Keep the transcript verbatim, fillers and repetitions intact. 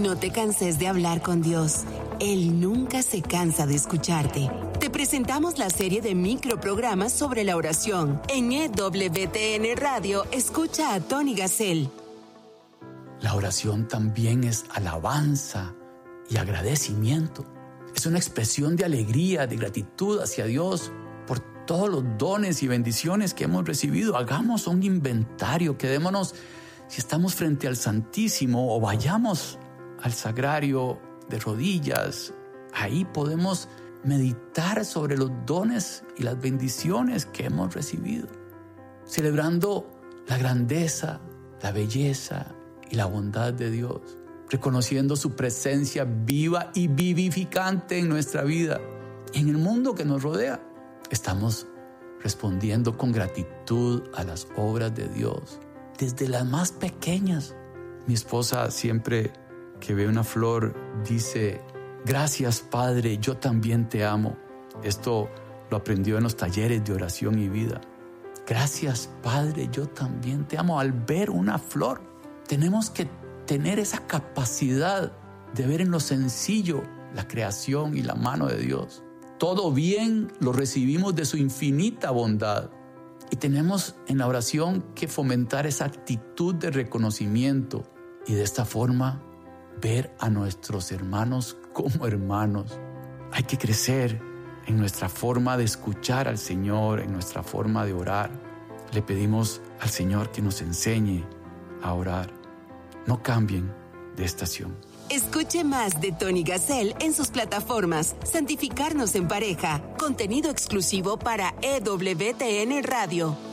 No te canses de hablar con Dios. Él nunca se cansa de escucharte. Te presentamos la serie de microprogramas sobre la oración. En E W T N Radio, escucha a Tony Gassel. La oración también es alabanza y agradecimiento. Es una expresión de alegría, de gratitud hacia Dios por todos los dones y bendiciones que hemos recibido. Hagamos un inventario, quedémonos si estamos frente al Santísimo o vayamos al sagrario de rodillas. Ahí podemos meditar sobre los dones y las bendiciones que hemos recibido, celebrando la grandeza, la belleza y la bondad de Dios, reconociendo su presencia viva y vivificante en nuestra vida y en el mundo que nos rodea. Estamos respondiendo con gratitud a las obras de Dios, desde las más pequeñas. Mi esposa siempre que ve una flor dice: gracias, Padre, yo también te amo. Esto lo aprendió en los talleres de oración y vida. Gracias, Padre, yo también te amo. Al ver una flor, tenemos que tener esa capacidad de ver en lo sencillo la creación y la mano de Dios. Todo bien lo recibimos de su infinita bondad. Y tenemos en la oración que fomentar esa actitud de reconocimiento y de esta forma ver a nuestros hermanos como hermanos. Hay que crecer en nuestra forma de escuchar al Señor, en nuestra forma de orar. Le pedimos al Señor que nos enseñe a orar. No cambien de estación. Escuche más de Tony Gassel en sus plataformas Santificarnos en Pareja, contenido exclusivo para E W T N Radio.